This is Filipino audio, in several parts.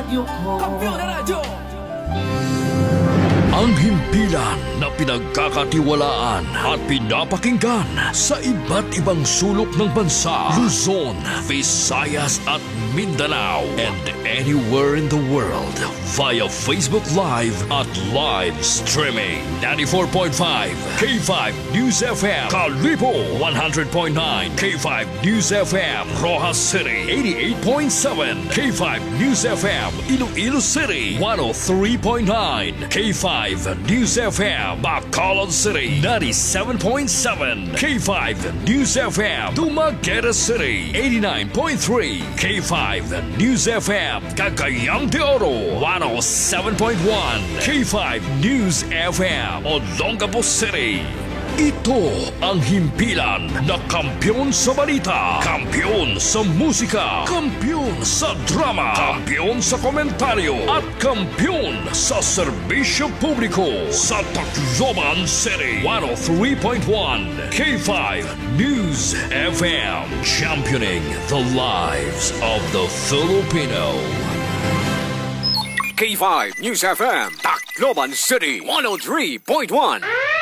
radyo ko. Kampiyon na radyo! Ang himpilan na pinagkakatiwalaan at pinapakinggan sa iba't ibang sulok ng bansa, Luzon, Visayas at Mindanao, and anywhere in the world via Facebook Live at live streaming. 94.5 K5 News FM Kalibo, 100.9 K5 News FM Rojas City, 88.7 K5 News FM Iloilo City, 103.9 K5 News FM Bacolod City, 97.7 K5 News FM Dumaguete City, 89.3 K5 News FM Cagayan de Oro, 107.1 K5 News FM Olongapo City. Ito ang himpilan na kampiyon sa balita, kampiyon sa musika, kampiyon sa drama, kampiyon sa komentaryo, at kampiyon sa serbisyo publiko sa Tacloban City. 103.1 K5 News FM, championing the lives of the Filipino. K5 News FM Tacloban City, 103.1.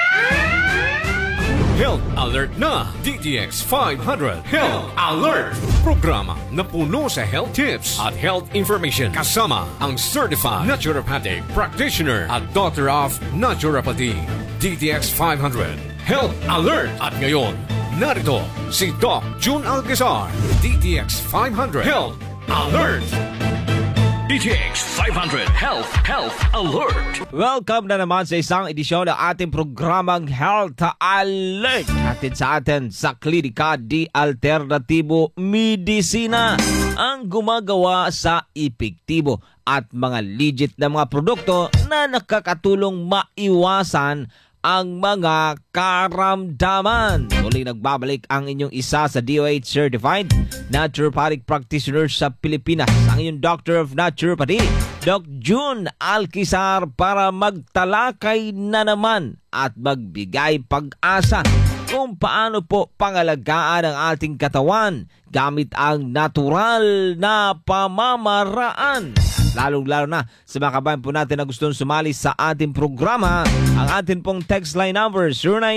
Health Alert na! DTX 500 Health Alert! Programa na puno sa health tips at health information kasama ang Certified Naturopathic Practitioner at Doctor of Naturopathy. DTX 500 Health Alert! At ngayon, narito si Doc June Alcazar. DTX 500 Health Alert! DTX 500 Health Alert. Welcome na naman sa isang edisyon ng ating programang Health Alert. Hatid sa atin sa Klinika di Alternatibo Medisina, ang gumagawa sa epektibo at mga legit na mga produkto na nakakatulong maiwasan ang mga karamdaman. Muling nagbabalik ang inyong isa sa DOH Certified Naturopathic Practitioner sa Pilipinas, ang inyong Doctor of Naturopathy, Doc June Alcazar, para magtalakay na naman at magbigay pag-asa kung paano po pangalagaan ang ating katawan gamit ang natural na pamamaraan. Lalong-lalo na sa mga kabayan po natin na gustong sumali sa ating programa, ang atin pong text line number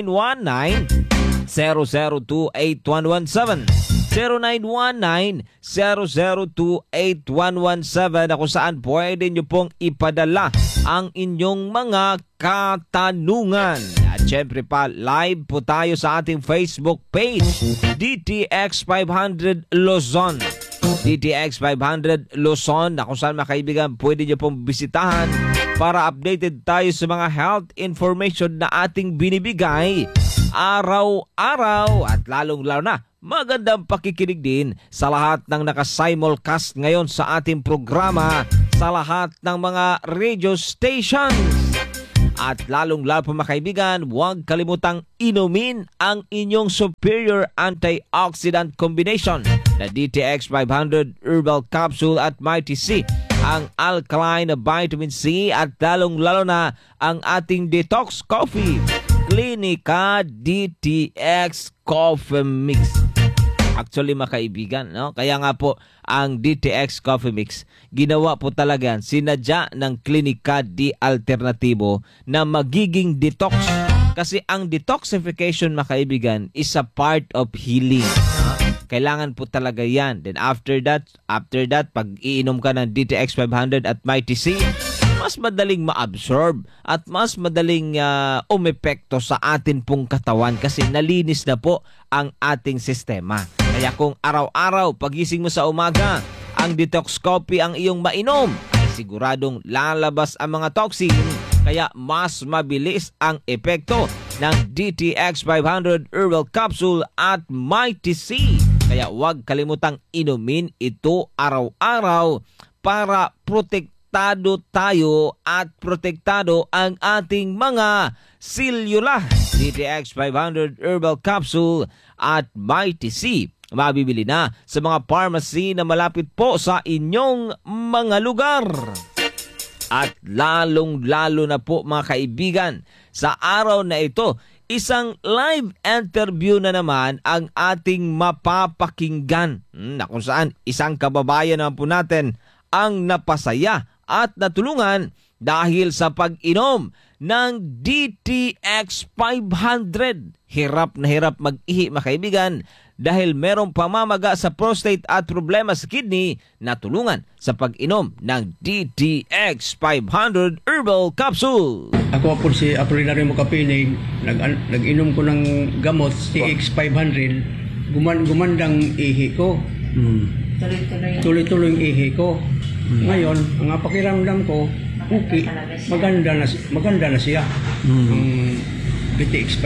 0919-002-8117. 0919-002-8117, na kung saan pwede nyo pong ipadala ang inyong mga katanungan. At syempre pa, live po tayo sa ating Facebook page, DTX 500 Luzon. DTX 500 Luzon, na kung saan mga kaibigan pwede nyo pong bisitahan para updated tayo sa mga health information na ating binibigay araw-araw. At lalong-lalo na, magandang pakikinig din sa lahat ng naka-simulcast ngayon sa ating programa sa lahat ng mga radio stations. At lalong-lalo po mga kaibigan, huwag kalimutang inumin ang inyong superior antioxidant combination na DTX 500 Herbal Capsule at Mighty C, ang alkaline na vitamin C, at lalong-lalo na ang ating detox coffee, Klinika DTX Coffee Mix. Actually mga kaibigan, no? Kaya nga po ang DTX Coffee Mix, ginawa po talaga sinadya ng Klinika di Alternatibo na magiging detox. Kasi ang detoxification mga kaibigan is a part of healing. Kailangan po talaga yan. Then after that, pag iinom ka ng DTX 500 at Mighty C, mas madaling ma-absorb at mas madaling umepekto sa atin pong katawan kasi nalinis na po ang ating sistema. Kaya kung araw-araw pagising mo sa umaga, ang detox coffee ang iyong mainom, ay siguradong lalabas ang mga toxin, kaya mas mabilis ang epekto ng DTX 500 Herbal Capsule at Mighty C. Kaya huwag kalimutang inumin ito araw-araw para protektado tayo at protektado ang ating mga selula. DTX 500 Herbal Capsule at Mighty C, mabibili na sa mga pharmacy na malapit po sa inyong mga lugar. At lalong-lalo na po mga kaibigan, sa araw na ito, isang live interview na naman ang ating mapapakinggan, na kung saan isang kababayan naman po natin ang napasaya at natulungan dahil sa pag-inom ng DTX 500. Hirap na hirap mag-ihi mga kaibigan dahil merong pamamaga sa prostate at problema sa kidney, natulungan sa pag-inom ng DTX 500 Herbal Capsule. Ako po si Apolinario Mocapinig, nag-inom ko ng gamot TX 500, gumandang ihi ko. Tuloy-tuloy yung ihi ko. Ngayon, ang pakiramdam ko, okay, maganda na siya. BTX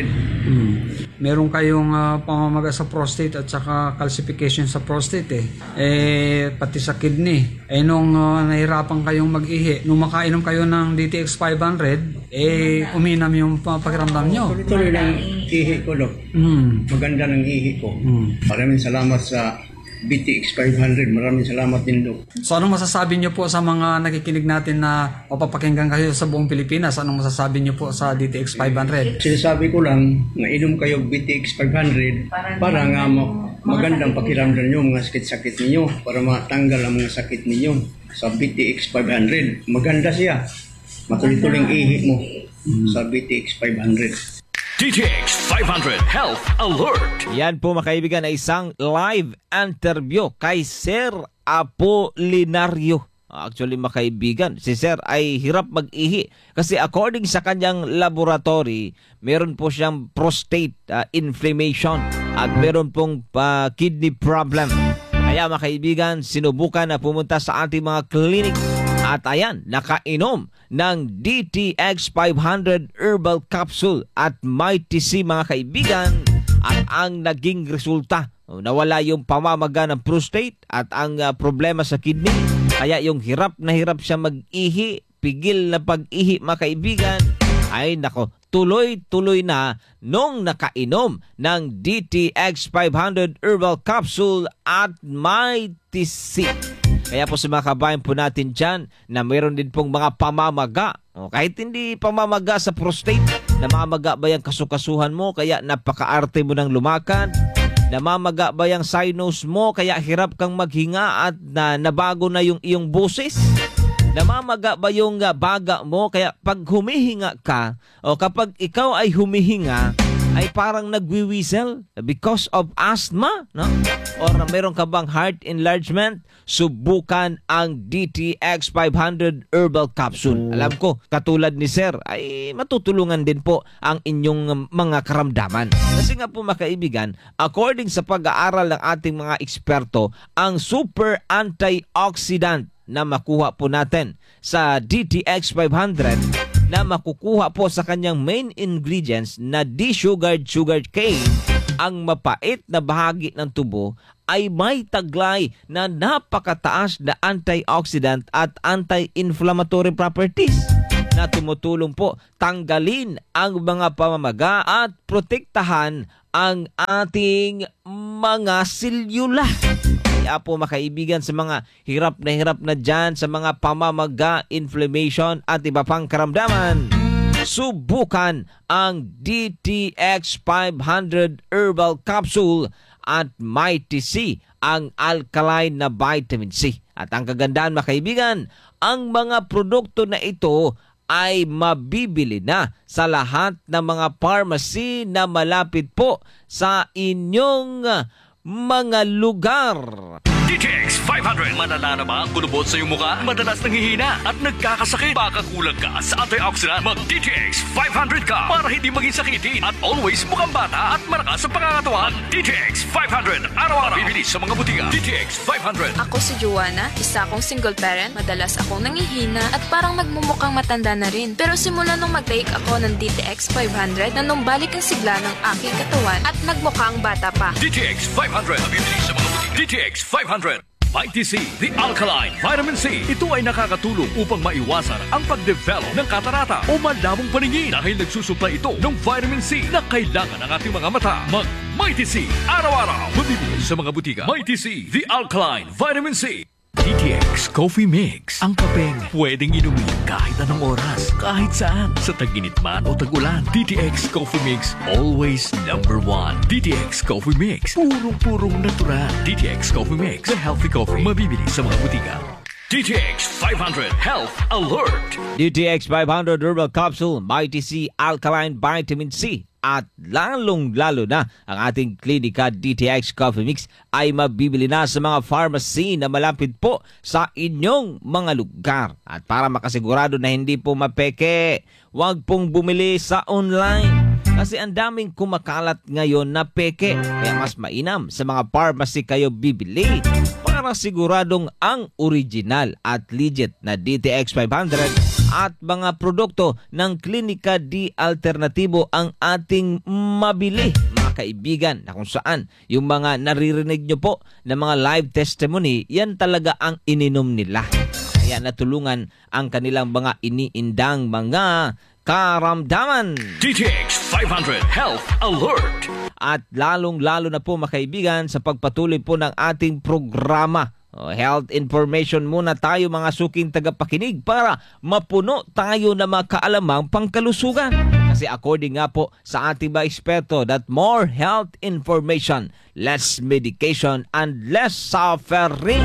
500. Meron kayong pamamaga sa prostate at saka calcification sa prostate pati sa kidney. Nung nahirapan kayong mag-ihi, nung makainom kayo ng DTX 500, uminam yung pakiramdam nyo. Tuloy-tuloy ng ihi ko, Dok. Maganda ng ihi ko. Maraming salamat sa BTX 500. Maraming salamat din, Dok. So anong masasabi nyo po sa mga nakikinig natin na mapapakinggan kayo sa buong Pilipinas? Anong masasabi nyo po sa DTX 500? Sinasabi ko lang na inom kayo BTX 500 para nga magandang pakiramdam nyo, mga sakit-sakit ninyo, para matanggal ang mga sakit ninyo. Sa BTX 500, maganda siya. Matuloy-tuloy ihi mo sa BTX 500. DTX 500 Health Alert. Yan po mga kaibigan ay isang live interview kay Sir Apolinario. Actually mga kaibigan, si Sir ay hirap mag-ihi kasi according sa kanyang laboratory, meron po siyang prostate inflammation at meron pong kidney problem. Kaya mga kaibigan, sinubukan na pumunta sa ating mga clinic at ayan, nakainom ng DTX 500 Herbal Capsule at Mighty C mga kaibigan. At ang naging resulta, nawala yung pamamaga ng prostate at ang problema sa kidney. Kaya yung hirap na hirap siya mag-ihi, pigil na pag-ihi mga kaibigan, ay nako, tuloy-tuloy na nung nakainom ng DTX 500 Herbal Capsule at Mighty C. Kaya po sa mga kabayan po natin dyan na mayroon din pong mga pamamaga. Kahit hindi pamamaga sa prostate, namamaga ba yung kasukasuhan mo kaya napaka-arte mo ng lumakad? Namamaga ba yung sinus mo kaya hirap kang maghinga at nabago na yung iyong boses? Namamaga ba yung baga mo kaya pag humihinga ka o kapag ikaw ay humihinga ay parang nagwiwisel because of asthma, no? Or meron ka bang heart enlargement? Subukan ang DTX 500 Herbal Capsule. Alam ko, katulad ni Sir, ay matutulungan din po ang inyong mga karamdaman. Kasi nga po mga kaibigan, according sa pag-aaral ng ating mga eksperto, ang super antioxidant na makuha po natin sa DTX 500 na makukuha po sa kanyang main ingredients na desugared sugar cane, ang mapait na bahagi ng tubo ay may taglay na napakataas na antioxidant at anti-inflammatory properties na tumutulong po tanggalin ang mga pamamaga at protektahan ang ating mga selula. Kaya po mga kaibigan, sa mga hirap na dyan, sa mga pamamaga, inflammation at iba pang karamdaman, subukan ang DTX 500 Herbal Capsule at Mighty C, ang alkaline na vitamin C. At ang kagandahan mga kaibigan, ang mga produkto na ito ay mabibili na sa lahat ng mga pharmacy na malapit po sa inyong mga lugar. DTX 500. Malala na ba ang kulubot sa iyong mukha? Madalas nanghihina at nagkakasakit. Baka kulang ka sa antioxidant. Mag-DTX 500 ka para hindi maging sakitin at always mukhang bata at malakas sa pangangatawan. DTX 500. Araw-araw. Bibili sa mga butika. DTX 500. Ako si Joanna, isa akong single parent. Madalas akong nanghihina at parang nagmumukhang matanda na rin. Pero simula nung mag-take ako ng DTX 500, nanumbalik ang sigla ng aking katawan at nagmukhang bata pa. DTX 500. Bibili sa mga butika. DTX 500. Mighty C, the alkaline vitamin C. Ito ay nakakatulong upang maiwasan ang pag-develop ng katarata o malabong paningin dahil nagsusupply ito ng vitamin C na kailangan ng ating mga mata. Mighty C, araw-araw. Mabibili sa mga butika. Mighty C, the alkaline vitamin C. DTX Coffee Mix. Ang kapeng pwedeng inumin kahit anong oras, kahit saan, sa tag-init man o tag-ulan. DTX Coffee Mix, always number one. DTX Coffee Mix, purong-purong natural. DTX Coffee Mix, the healthy coffee. Mabibili sa mga butika. DTX 500 Health Alert. DTX 500 Herbal Capsule, Mighty C Alkaline Vitamin C, at lalong-lalo na ang ating Clinica DTX Coffee Mix ay mabibili na sa mga pharmacy na malapit po sa inyong mga lugar. At para makasigurado na hindi po mapeke, huwag pong bumili sa online. Kasi ang daming kumakalat ngayon na peke. Kaya mas mainam sa mga pharmacy kayo bibili para siguradong ang original at legit na DTX 500 at mga produkto ng Clinica D Alternatibo ang ating mabili, mga kaibigan, na kung saan yung mga naririnig nyo po na mga live testimony, yan talaga ang ininom nila. Kaya natulungan ang kanilang mga iniindang mga karamdaman. DTX 500 Health Alert. At lalong-lalo na po, mga kaibigan, sa pagpatuloy po ng ating programa. Health information muna tayo, mga suking tagapakinig, para mapuno tayo ng mga kaalamang pangkalusugan. Kasi according nga po sa ating mga eksperto that more health information, less medication, and less suffering.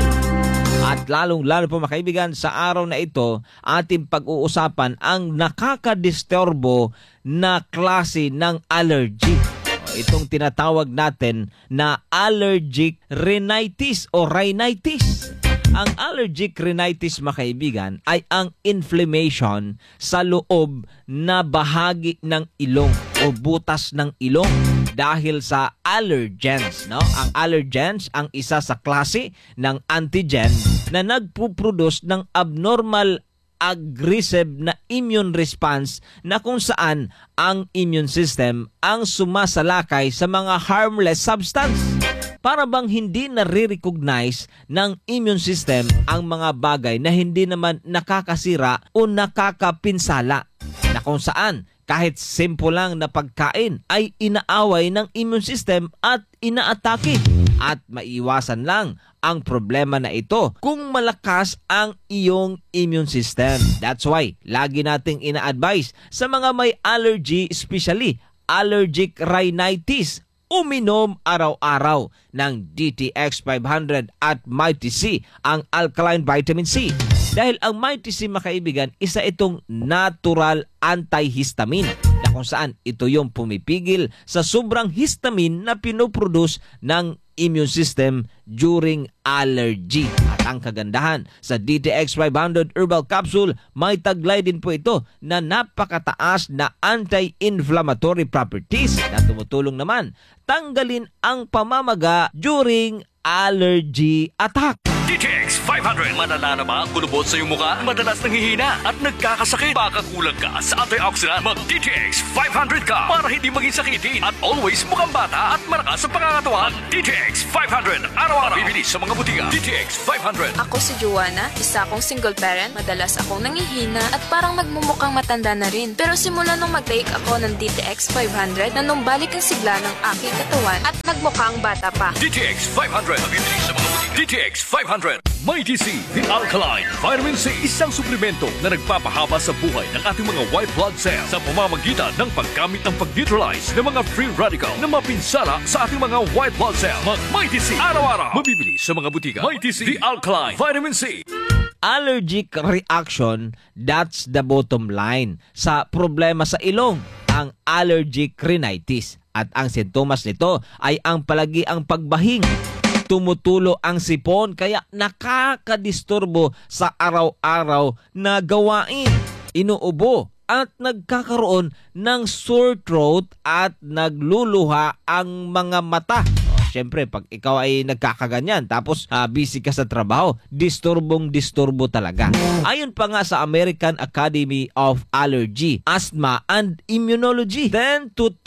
At lalong-lalo po, mga kaibigan, sa araw na ito, ating pag-uusapan ang nakakadisturbo na klase ng allergy. Itong tinatawag natin na allergic rhinitis o rhinitis. Ang allergic rhinitis, mga kaibigan, ay ang inflammation sa loob na bahagi ng ilong o butas ng ilong dahil sa allergens. No? Ang allergens ang isa sa klase ng antigen na nagpuproduce ng abnormal aggressive na immune response na kung saan ang immune system ang sumasalakay sa mga harmless substance. Para bang hindi nare-recognize ng immune system ang mga bagay na hindi naman nakakasira o nakakapinsala, na kung saan kahit simple lang na pagkain ay inaaway ng immune system at inaatake. At maiwasan lang ang problema na ito kung malakas ang iyong immune system. That's why lagi nating ina-advise sa mga may allergy, especially allergic rhinitis, uminom araw-araw ng DTX 500 at Mighty C, ang alkaline vitamin C. Dahil ang Mighty C, mga kaibigan, isa itong natural antihistamine na kung saan ito yung pumipigil sa sobrang histamine na pinoproduce ng immune system during allergy. At ang kagandahan sa DTX 500 Herbal Capsule, may taglay din po ito na napakataas na anti-inflammatory properties na tumutulong naman tanggalin ang pamamaga during allergy attack. DTX 500. Madala na ba ang kulubot sa iyong muka? Madalas nanghihina at nagkakasakit? Baka kulang ka sa antioxidant? Mag-DTX 500 ka para hindi maging sakitin at always mukhang bata at malakas sa pangangatawan. DTX 500. Araw-araw. Bibili sa mga butika. DTX 500. Ako si Joanna, isa akong single parent. Madalas akong nangihina at parang nagmumukhang matanda na rin. Pero simula nung mag-take ako ng DTX 500, nanumbalik ang sigla ng aking katawan at nagmukhang bata pa. DTX 500. Bibili sa mga butika. DTX 500. Mighty C, the Alkaline Vitamin C, isang suplemento na nagpapahaba sa buhay ng ating mga white blood cells sa pamamagitan ng paggamit ng pag-neutralize ng mga free radical na mapinsala sa ating mga white blood cells. Mighty C, araw-araw. Mabibili sa mga butika. Mighty C, the Alkaline Vitamin C. Allergic reaction, that's the bottom line sa problema sa ilong, ang allergic rhinitis. At ang sintomas nito ay ang palagi ang pagbahing, tumutulo ang sipon, kaya nakakadisturbo sa araw-araw na gawain, inuubo at nagkakaroon ng sore throat at nagluluha ang mga mata. Siyempre, pag ikaw ay nagkakaganyan tapos busy ka sa trabaho, disturbong-disturbo talaga. Ayon pa nga sa American Academy of Allergy, Asthma and Immunology, 10 to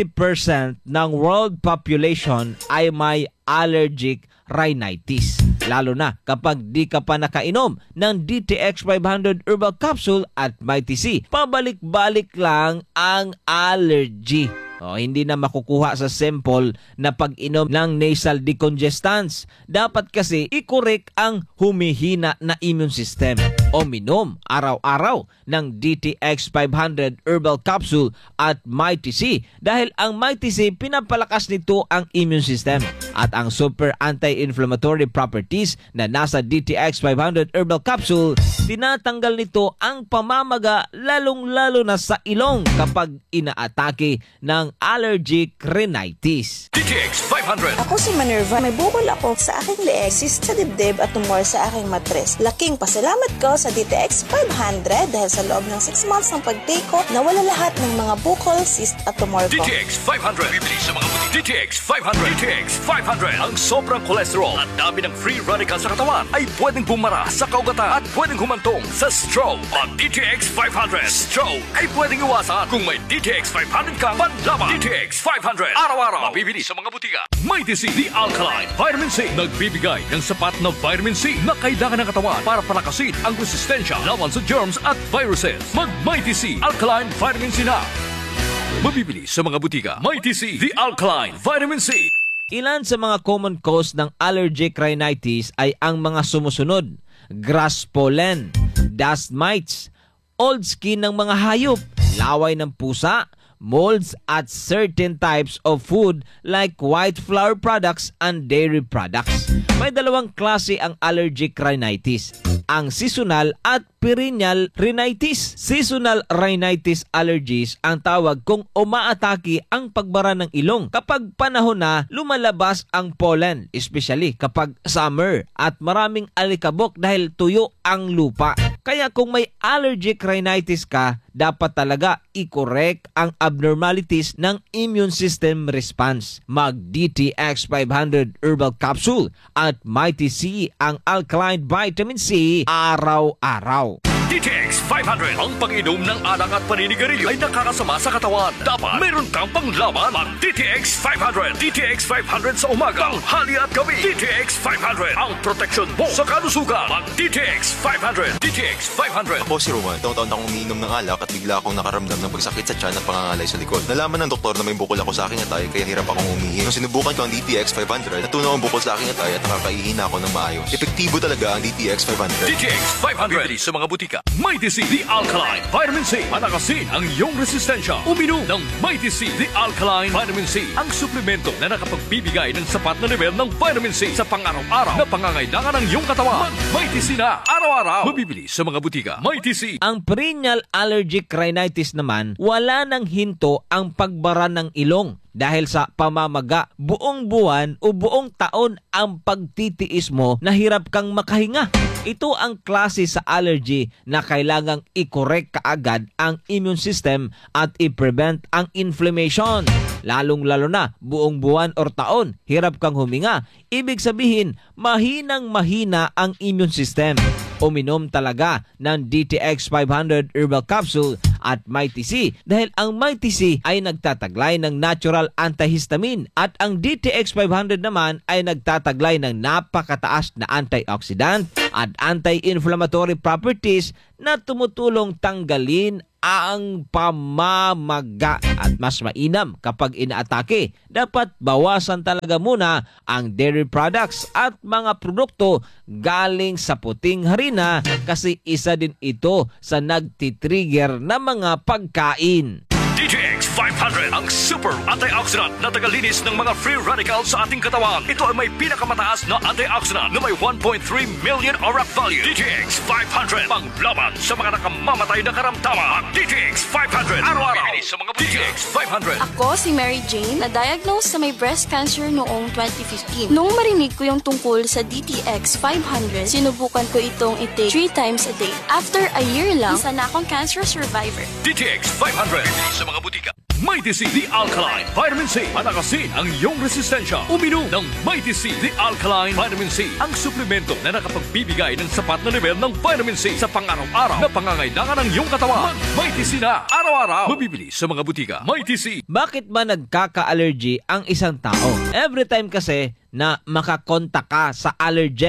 30% ng world population ay may allergic rhinitis. Lalo na kapag di ka pa nakainom ng DTX 500 Herbal Capsule at Mighty C. Pabalik-balik lang ang allergy. Hindi na makukuha sa simple na pag-inom ng nasal decongestants. Dapat kasi i-correct ang humihina na immune system. Minom araw-araw ng DTX 500 Herbal Capsule at Mighty C dahil ang Mighty C pinapalakas nito ang immune system at ang super anti-inflammatory properties na nasa DTX 500 Herbal Capsule, tinatanggal nito ang pamamaga lalong-lalo na sa ilong kapag inaatake ng allergic rhinitis. DTX 500. Ako si Manerva. May bukol ako sa aking leeg, cyst sa dibdib at tumor sa aking matres. Laking pasalamat ko sa DTX 500 dahil sa loob ng 6 months ng pag-take ko, nawala lahat ng mga bukol, cyst at tumor ko. DTX 500. Bibili sa mga butik. DTX 500. DTX 500. Ang sobrang cholesterol at dami ng free radical sa katawan ay pwedeng bumara sa kaugatan at pwedeng humantong sa stroke. Ang DTX 500. Stroke ay pwedeng iwasan kung may DTX 500 kang panlaban. DTX 500. Araw-araw. Mabibili sa mga butika. Mighty C, the Alkaline Vitamin C. Nagbibigay ng sapat na vitamin C na kailangan ng katawan para palakasin ang resistensya laban sa germs at viruses. Mag-Mighty C, Alkaline Vitamin C na. Mabibili sa mga butika. Mighty C, the Alkaline Vitamin C. Ilan sa mga common cause ng allergic rhinitis ay ang mga sumusunod: grass pollen, dust mites, old skin ng mga hayop, laway ng pusa, molds at certain types of food like white flour products and dairy products. May dalawang klase ang allergic rhinitis: ang seasonal at perennial rhinitis. Seasonal rhinitis allergies ang tawag kung umaatake ang pagbara ng ilong kapag panahon na lumalabas ang pollen, especially kapag summer at maraming alikabok dahil tuyo ang lupa. Kaya kung may allergic rhinitis ka, dapat talaga i-correct ang abnormalities ng immune system response. Mag-DTX 500 Herbal Capsule at Mighty C, ang alkaline vitamin C, araw-araw. DTX 500. Ang pag-inom ng alak at paninigarilyo ay nakakasama sa katawan. Dapat mayroon kang panglaban. Mag DTX 500. DTX 500 sa umaga, tanghali at gabi. DTX 500. Ang proteksyon mo sa kalusugan. Mag DTX 500. DTX 500. Ako si Roman. Taon-taon akong umiinom ng alak at bigla akong nakaramdam ng pagsakit sa tiyan at pangangalay sa likod. Nalaman ng doktor na may bukol ako sa aking atay kaya hirap akong umihi. Nung sinubukan ko ang DTX 500, natunaw ang bukol sa aking atay at nakakaihina ako ng maayos. Epektibo talaga ang DTX 500. DTX 500. Bibili sa mga butika. Mighty C, the Alkaline Vitamin C. Palakasin ang iyong resistensya. Uminom ng Mighty C, the Alkaline Vitamin C. Ang suplemento na nakapagbibigay ng sapat na level ng vitamin C sa pang-araw-araw na pangangailangan ng iyong katawan. Mighty C na araw-araw. Mabibili sa mga butika. Mighty C. Ang perennial allergic rhinitis naman, wala nang hinto ang pagbara ng ilong. Dahil sa pamamaga, buong buwan o buong taon ang pagtitiis mo na hirap kang makahinga. Ito ang klase sa allergy na kailangang i-correct kaagad ang immune system at i-prevent ang inflammation. Lalong-lalo na buong buwan or taon, hirap kang huminga. Ibig sabihin, mahinang-mahina ang immune system. Uminom talaga ng DTX 500 Herbal Capsule at Mighty C dahil ang Mighty C ay nagtataglay ng natural antihistamine at ang DTX 500 naman ay nagtataglay ng napakataas na antioxidant at anti-inflammatory properties na tumutulong tanggalin ang pamamaga at mas mainam kapag inaatake. Dapat bawasan talaga muna ang dairy products at mga produkto galing sa puting harina kasi isa din ito sa nagtitrigger na mga pagkain. DTX 500, ang super antioxidant na tagalinis ng mga free radicals sa ating katawan. Ito ay may pinakamataas na antioxidant na may 1.3 million ORAC value. DTX 500, panglaban sa mga nakamamatay na karamdaman. DTX 500, araw-araw sa mga DTX 500. Ako si Mary Jane, na-diagnose sa may breast cancer noong 2015. Noong marinig ko yung tungkol sa DTX 500, sinubukan ko itong i-take 3 times a day. After a year lang, isa na akong cancer survivor. DTX 500 sa mga butika. Mighty C, the Alkaline Vitamin C. Palakasin ang iyong resistensya. Uminom ng Mighty C, the Alkaline Vitamin C. Ang suplemento na nakapagbibigay ng sapat na level ng vitamin C sa pang-araw-araw na pangangailangan ng iyong katawan. Mighty C na araw-araw. Mabibili sa mga butika. Mighty C. Bakit ba nagkaka-allergy ang isang tao? Every time kasi na makakontak ka sa allergen,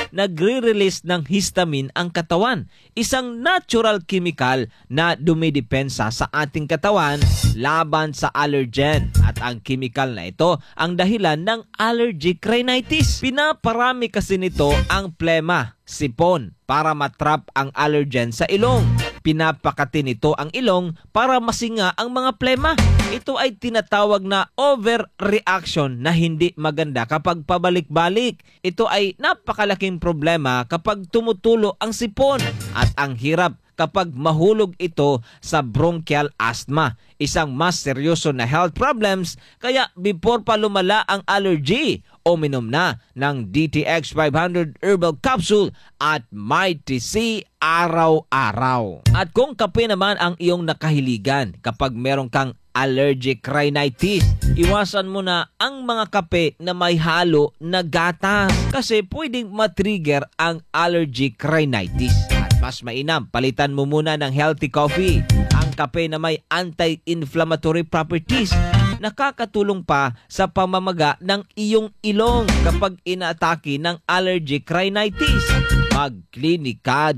nagre-release ng histamine ang katawan, isang natural chemical na dumidepensa sa ating katawan laban sa allergen. At ang chemical na ito ang dahilan ng allergic rhinitis. Pinaparami kasi nito ang plema, sipon, para matrap ang allergen sa ilong. Pinapakati nito ang ilong para masinga ang mga plema. Ito ay tinatawag na overreaction na hindi maganda kapag pabalik-balik. Ito ay napakalaking problema kapag tumutulo ang sipon at ang hirap kapag mahulog ito sa bronchial asthma, isang mas seryoso na health problems. Kaya before pa lumala ang allergy, uminom na ng DTX 500 Herbal Capsule at Mighty C araw-araw. At kung kape naman ang iyong nakahiligan kapag meron kang allergic rhinitis, iwasan mo na ang mga kape na may halo na gatas kasi pwedeng matrigger ang allergic rhinitis. Mas mainam, palitan mo muna ng healthy coffee, ang kape na may anti-inflammatory properties. Nakakatulong pa sa pamamaga ng iyong ilong kapag inaatake ng allergic rhinitis. Mag-Clinica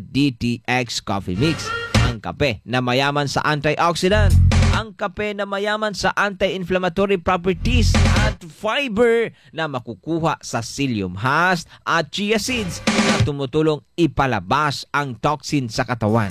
DTX Coffee Mix, ang kape na mayaman sa antioxidant, ang kape na mayaman sa anti-inflammatory properties at fiber na makukuha sa psyllium husk at chia seeds na tumutulong ipalabas ang toxin sa katawan.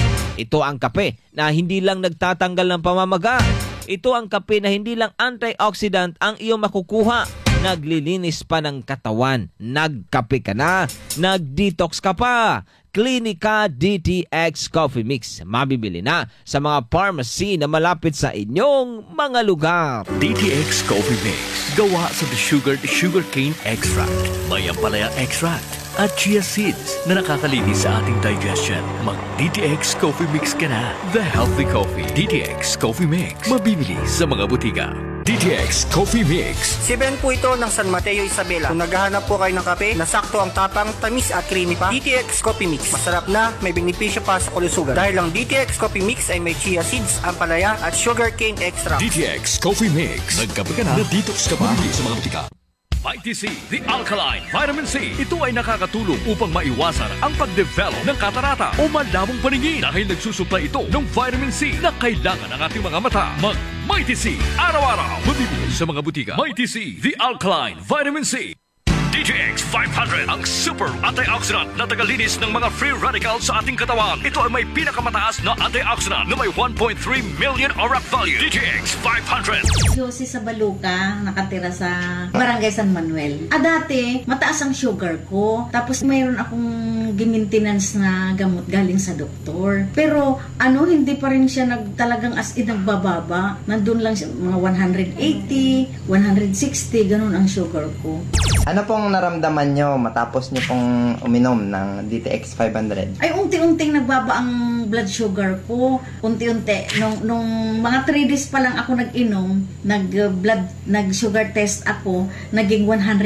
Ito ang kape na hindi lang nagtatanggal ng pamamaga. Ito ang kape na hindi lang antioxidant ang iyong makukuha, naglilinis pa ng katawan. Nagkape ka na, nag-detox ka pa. Clinica DTX Coffee Mix. Mabibili na sa mga pharmacy na malapit sa inyong mga lugar. DTX Coffee Mix. Gawa sa sugarcane extract, may ampalaya extract, at chia seeds na nakakalinis sa ating digestion. Mag-DTX Coffee Mix ka na. The healthy coffee. DTX Coffee Mix. Mabibili sa mga butika. DTX Coffee Mix. Si Ben po ito ng San Mateo, Isabela. Kung naghahanap po kayo ng kape na sakto ang tapang, tamis at creamy pa, DTX Coffee Mix. Masarap na, may benepisyo pa sa kalusugan. Dahil ang DTX Coffee Mix ay may chia seeds, ampalaya at sugarcane extract. DTX Coffee Mix. Nagkape ka na, na-detox ka pa. Mabibili sa mga butika. Mighty C, the alkaline vitamin C. Ito ay nakakatulong upang maiwasan ang pagdevelop ng katarata o malabong paningin dahil nagsusupply ito ng vitamin C na kailangan ng ating mga mata. Mighty C, araw-araw. Mabibili sa mga butika. Mighty C, the alkaline vitamin C. DTX 500, ang super antioxidant na tagalinis ng mga free radicals sa ating katawan. Ito ay may pinakamataas na antioxidant na may 1.3 million ORAC value. DTX 500. Josie sa Baluca, nakatira sa Barangay San Manuel. Dati, mataas ang sugar ko. Tapos mayroon akong gimintenance na gamot galing sa doktor. Pero hindi pa rin siya talagang as in nagbababa. Nandun lang siya, mga 180, 160, ganun ang sugar ko. Ano pong naramdaman nyo matapos nyo pong uminom ng DTX 500? Ay, unti-unting nagbaba ang blood sugar ko. Unti-unti. Nung mga 3 days pa lang ako nag-inom, nag-sugar test ako, naging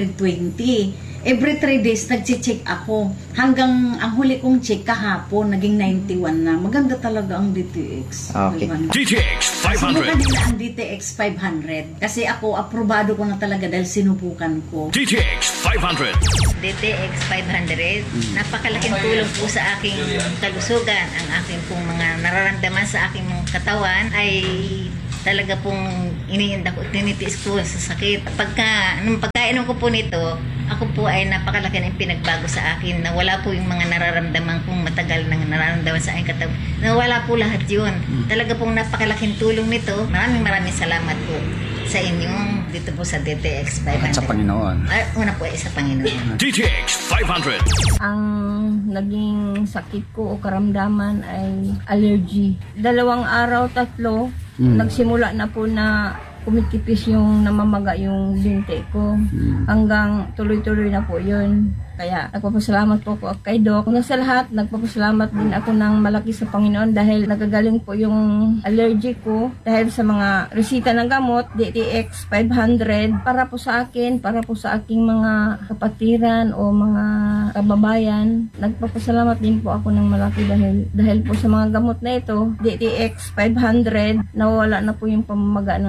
120. Every 3 days, nag-check ako. Hanggang ang huli kong check kahapon, naging 91 na. Maganda talaga ang DTX. Okay. DTX 500. Sinubukan din ang DTX 500. Kasi ako, aprobado ko na talaga dahil sinubukan ko. DTX 500. DTX 500, napakalaking tulong po sa aking kalusugan. Ang aking pong mga nararamdaman sa aking mga katawan ay talaga pong tinitiis ko sa sakit. Nung pagkainom ko po nito, ako po ay napakalaki ng pinagbago sa akin na wala po yung mga nararamdaman kong matagal na nararamdaman sa aking katawan. Nawala po lahat yun. Talaga pong napakalaking tulong nito. Maraming salamat po sa inyong dito po sa DTX 500. At sa Panginoon. Una po ay sa Panginoon. DTX 500. Ang naging sakit ko o karamdaman ay allergy. 2 araw, 3, nagsimula na po na kumikipis yung namamaga yung binti ko. Hanggang tuloy-tuloy na po yun. Kaya nagpapasalamat po ako kay Doc. Una sa lahat, nagpapasalamat din ako ng malaki sa Panginoon dahil nagagaling po yung allergy ko dahil sa mga resita ng gamot, DTX 500, para po sa akin, para po sa aking mga kapatiran o mga kababayan. Nagpapasalamat din po ako ng malaki dahil po sa mga gamot na ito, DTX 500, nawala na po yung pamamaga ng mga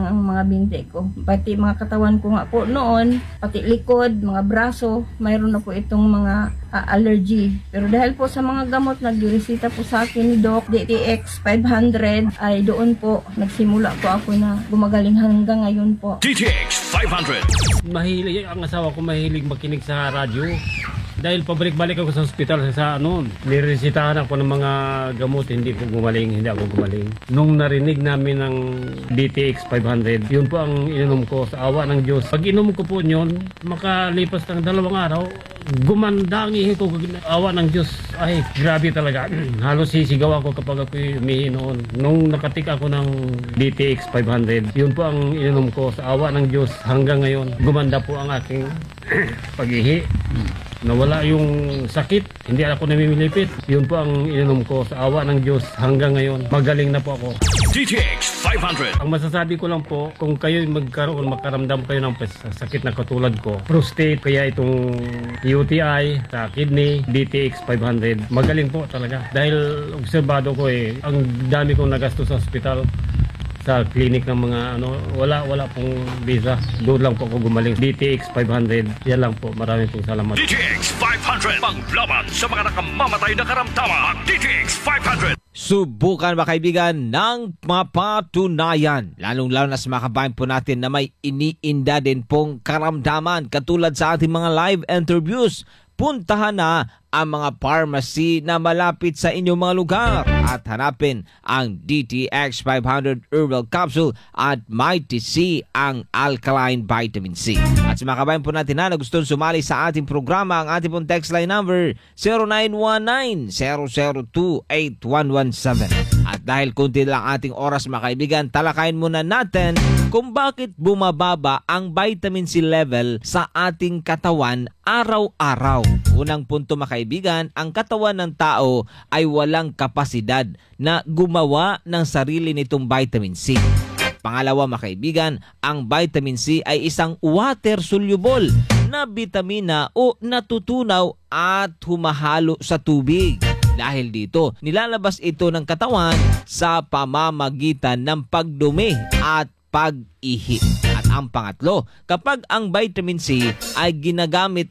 binti ko. Pati mga katawan ko nga po noon, pati likod, mga braso, mayroon na po itong mga allergy. Pero dahil po sa mga gamot na giresita po sa akin ni Doc, DTX 500, ay doon po nagsimula po ako na gumagaling hanggang ngayon po. DTX 500. Mahilig, ang asawa ko mahilig makinig sa radyo. Dahil pabalik-balik ako sa ospital niresitahan ako ng mga gamot, hindi ako gumaling. Nung narinig namin ng DTX 500, yun po ang ininom ko sa awa ng Diyos. Pag inom ko po yun, makalipas ng 2 araw, gumanda ang ihi ko, awa ng Diyos. Ay, grabe talaga. Halos sisigaw ako kapag ako umihi noon. Nung nakatik ako ng DTX 500, yun po ang ininom ko sa awa ng Diyos. Hanggang ngayon, gumanda po ang aking pag-ihi. Nawala yung sakit, hindi ako namimilipit. Yun po ang ininom ko sa awa ng Diyos. Hanggang ngayon, magaling na po ako. DTX 500. Ang masasabi ko lang po, kung kayo makaramdam kayo ng sakit na katulad ko, prostate, kaya itong UTI, sa kidney, DTX 500, magaling po talaga. Dahil obserbado ko ang dami kong nagastos sa hospital, sa clinic ng mga wala pong visa. Doon lang po ako gumaling. DTX 500, yan lang po. Maraming pong salamat. DTX 500, panglaban sa mga nakamamatay na karamdaman. DTX 500. Subukan ba kaibigan ng mapatunayan, lalong-lalo na sa mga kabayan po natin na may iniinda din pong karamdaman katulad sa ating mga live interviews. Puntahan na ang mga pharmacy na malapit sa inyong mga lugar at hanapin ang DTX 500 Herbal Capsule at Mighty C, ang Alkaline Vitamin C. At sa mga kabayan po natin na gustong sumali sa ating programa, ang ating pong text line number 0919-002-8117. At dahil kunti lang ating oras mga kaibigan, talakayin muna natin kung bakit bumababa ang vitamin C level sa ating katawan araw-araw. Unang punto mga kaibigan, ang katawan ng tao ay walang kapasidad na gumawa ng sarili nitong vitamin C. Pangalawa mga kaibigan, ang vitamin C ay isang water-soluble na bitamina o natutunaw at humahalo sa tubig. Dahil dito, nilalabas ito ng katawan sa pamamagitan ng pagdumi at pag-ihi. At ang pangatlo, kapag ang vitamin C ay ginagamit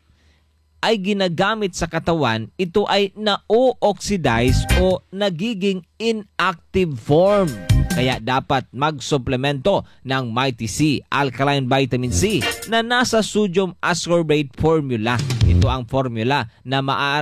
sa katawan, ito ay na-oxidize o nagiging inactive form. Kaya dapat mag-suplemento ng Mighty C, Alkaline Vitamin C, na nasa sodium ascorbate formula. Ito ang formula na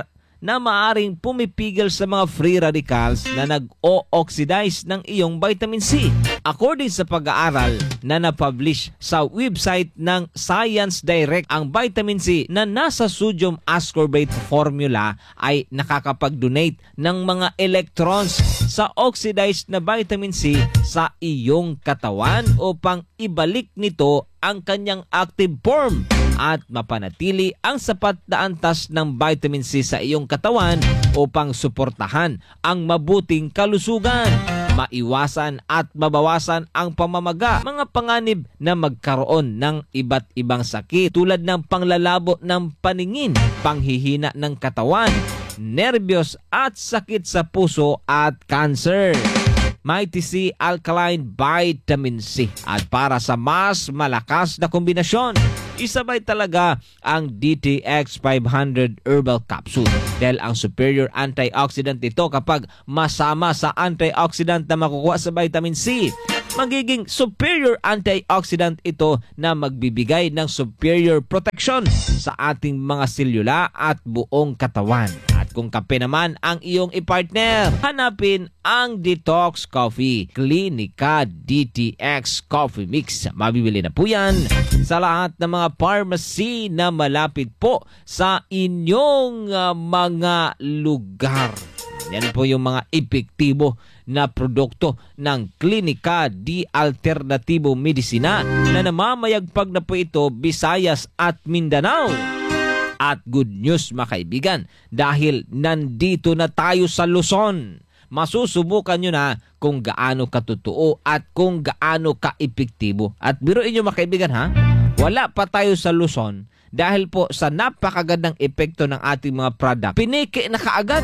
maaring pumipigil sa mga free radicals na nag-o-oxidize ng iyong vitamin C. According sa pag-aaral na na-publish sa website ng Science Direct, ang vitamin C na nasa sodium ascorbate formula ay nakakapag-donate ng mga electrons sa oxidized na vitamin C sa iyong katawan upang ibalik nito ang kanyang active form at mapanatili ang sapat na antas ng vitamin C sa iyong katawan upang suportahan ang mabuting kalusugan, maiwasan at mabawasan ang pamamaga, mga panganib na magkaroon ng iba't ibang sakit tulad ng panglalabo ng paningin, panghihina ng katawan, nerbiyos at sakit sa puso at cancer. Mighty C, Alkaline Vitamin C. At para sa mas malakas na kombinasyon, isabay talaga ang DTX 500 Herbal Capsule. Dahil ang superior antioxidant ito kapag masama sa antioxidant na makukuha sa vitamin C, magiging superior antioxidant ito na magbibigay ng superior protection sa ating mga selula at buong katawan. At kung kape naman ang iyong ipartner, hanapin ang Detox Coffee Clinica DTX Coffee Mix. Mabibili na po yan sa lahat ng mga pharmacy na malapit po sa inyong mga lugar. Yan po yung mga epektibo na produkto ng Klinika di Alternatibo Medicina na namamayagpag na po ito Visayas at Mindanao. At good news mga kaibigan, dahil nandito na tayo sa Luzon, masusubukan nyo na kung gaano katotoo at kung gaano ka-epektibo. At biruin nyo mga kaibigan ha, wala pa tayo sa Luzon dahil po sa napakagandang epekto ng ating mga product. Piniki na kaagad.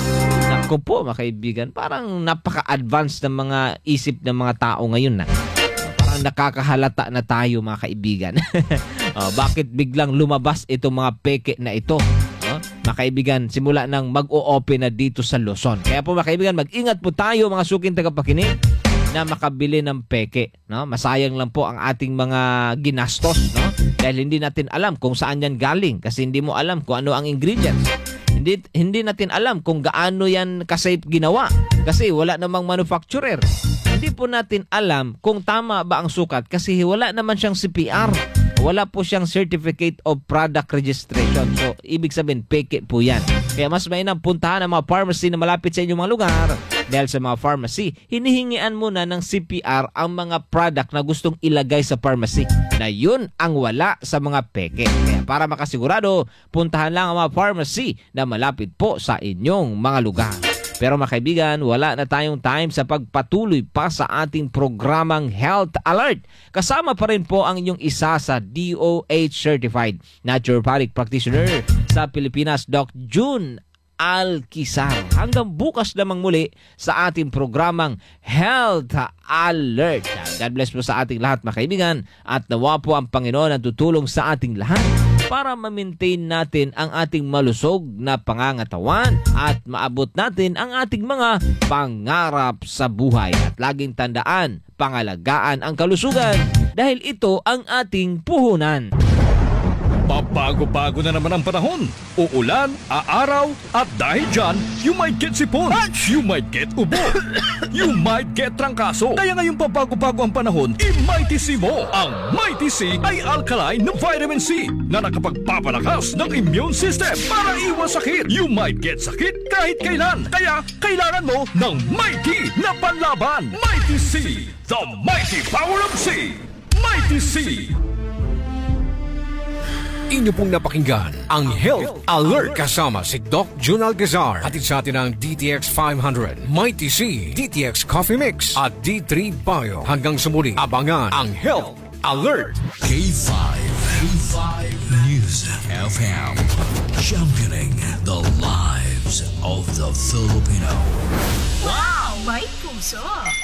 Naku po mga kaibigan, parang napaka-advanced ng mga isip ng mga tao ngayon na. parang nakakahalata na tayo mga kaibigan. Bakit biglang lumabas itong mga peke na ito? Mga kaibigan, simula nang mag-o-open na dito sa Luzon. Kaya po mga kaibigan, mag-ingat po tayo mga suking tagapakinig na makabili ng peke. No? Masayang lang po ang ating mga ginastos. No? Dahil hindi natin alam kung saan yan galing. Kasi hindi mo alam kung ano ang ingredients. Hindi natin alam kung gaano yan kasafe ginawa. Kasi wala namang manufacturer. Hindi po natin alam kung tama ba ang sukat. Kasi wala naman siyang CPR. Wala po siyang Certificate of Product Registration. So, ibig sabihin, peke po yan. Kaya mas mainam puntahan ang mga pharmacy na malapit sa inyong mga lugar. Dahil sa mga pharmacy, hinihingian muna ng CPR ang mga product na gustong ilagay sa pharmacy. Na yun ang wala sa mga peke. Kaya para makasigurado, puntahan lang ang mga pharmacy na malapit po sa inyong mga lugar. Pero mga kaibigan, wala na tayong time sa pagpatuloy pa sa ating programang Health Alert. Kasama pa rin po ang inyong isa sa DOH Certified Naturopathic Practitioner sa Pilipinas, Doc June Alquizar. Hanggang bukas lamang muli sa ating programang Health Alert. God bless po sa ating lahat mga kaibigan at nawa po ang Panginoon ang tutulong sa ating lahat para ma-maintain natin ang ating malusog na pangangatawan at maabot natin ang ating mga pangarap sa buhay. At laging tandaan, pangalagaan ang kalusugan dahil ito ang ating puhunan. Pabago-bago na naman ang panahon. Uulan, aaraw, at dahil dyan, you might get sipon, you might get ubo, you might get trangkaso. Kaya ngayong pabago-bago ang panahon, i-Mighty C mo. Ang Mighty C ay alkaline na vitamin C na nakapagpapalakas ng immune system para iwas sakit. You might get sakit kahit kailan. Kaya kailangan mo ng Mighty na panlaban. Mighty C, the mighty power of C. Mighty C. Inyo pong napakinggan ang Health Alert kasama si Doc June Alquizar. Hatid sa atin ang DTX 500, Mighty C, DTX Coffee Mix at D3 Bio. Hanggang sa muli, abangan ang Health Alert. K5 News FM, championing the lives of the Filipino. Wow! May puso!